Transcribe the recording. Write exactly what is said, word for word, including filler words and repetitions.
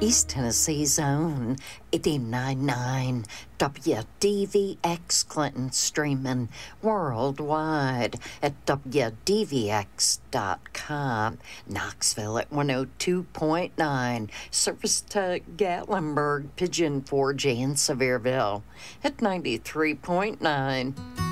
East Tennessee's own eighty-nine point nine W D V X Clinton, streaming worldwide at W D V X dot com. Knoxville at one oh two point nine. Service to Gatlinburg, Pigeon Forge, and Sevierville at ninety-three point nine.